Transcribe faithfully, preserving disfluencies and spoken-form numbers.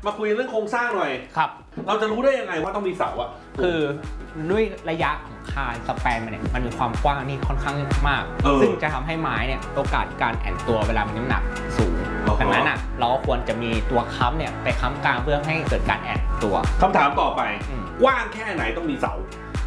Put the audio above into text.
มาคุยเรื่องโครงสร้างหน่อยครับเราจะรู้ได้ยังไงว่าต้องมีเสาอะคือด้วยระยะของคานสแปนมันเนี่ยมันมีความกว้างนี่ค่อนข้างมากซึ่งจะทำให้ไม้เนี่ยโอกาสการแอนตัวเวลามีน้ำหนักสูงดังนั้นอ่ะเราก็ควรจะมีตัวค้ำเนี่ยไปค้ำกลางเพื่อให้เกิดการแอนตัวคำถามต่อไปกว้างแค่ไหนต้องมีเสา